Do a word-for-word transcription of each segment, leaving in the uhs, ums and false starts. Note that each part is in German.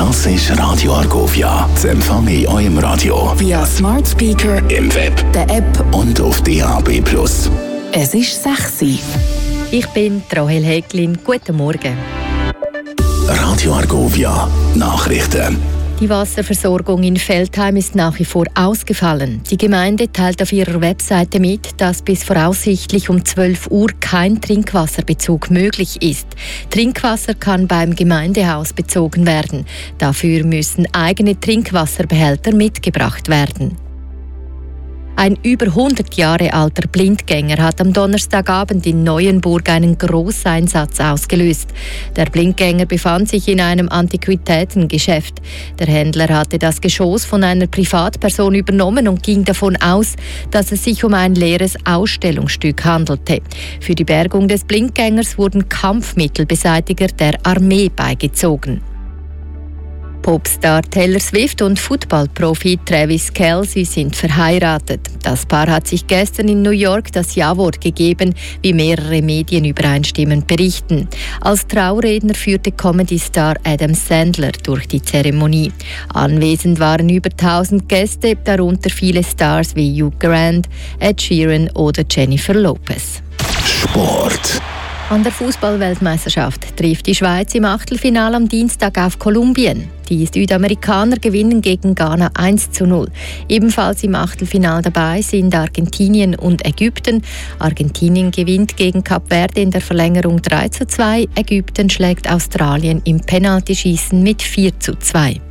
Das ist Radio Argovia. Das empfange ich eurem Radio via Smart Speaker, im Web, der App und auf D A B plus. Es ist sechs Uhr. Ich bin Rahel Häglin. Guten Morgen. Radio Argovia. Nachrichten. Die Wasserversorgung in Veltheim ist nach wie vor ausgefallen. Die Gemeinde teilt auf ihrer Webseite mit, dass bis voraussichtlich um zwölf Uhr kein Trinkwasserbezug möglich ist. Trinkwasser kann beim Gemeindehaus bezogen werden. Dafür müssen eigene Trinkwasserbehälter mitgebracht werden. Ein über hundert Jahre alter Blindgänger hat am Donnerstagabend in Neuenburg einen Grosseinsatz ausgelöst. Der Blindgänger befand sich in einem Antiquitätengeschäft. Der Händler hatte das Geschoss von einer Privatperson übernommen und ging davon aus, dass es sich um ein leeres Ausstellungsstück handelte. Für die Bergung des Blindgängers wurden Kampfmittelbeseitiger der Armee beigezogen. Popstar Taylor Swift und Footballprofi Travis Kelce sind verheiratet. Das Paar hat sich gestern in New York das Ja-Wort gegeben, wie mehrere Medien übereinstimmend berichten. Als Trauredner führte Comedy-Star Adam Sandler durch die Zeremonie. Anwesend waren über tausend Gäste, darunter viele Stars wie Hugh Grant, Ed Sheeran oder Jennifer Lopez. Sport. An der Fußball-Weltmeisterschaft trifft die Schweiz im Achtelfinale am Dienstag auf Kolumbien. Die Südamerikaner gewinnen gegen Ghana eins zu null. Ebenfalls im Achtelfinale dabei sind Argentinien und Ägypten. Argentinien gewinnt gegen Kap Verde in der Verlängerung drei zu zwei. Ägypten schlägt Australien im Penaltyschießen mit vier zu zwei.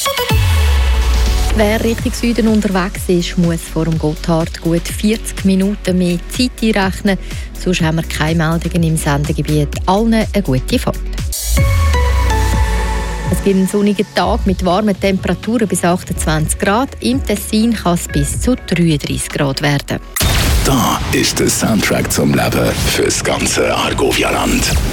Wer Richtung Süden unterwegs ist, muss vor dem Gotthard gut vierzig Minuten mehr Zeit einrechnen. Sonst haben wir keine Meldungen im Sendegebiet. Allen eine gute Fahrt. Es gibt einen sonnigen Tag mit warmen Temperaturen bis achtundzwanzig Grad. Im Tessin kann es bis zu dreiunddreißig Grad werden. Da ist der Soundtrack zum Leben fürs ganze Argovia-Land.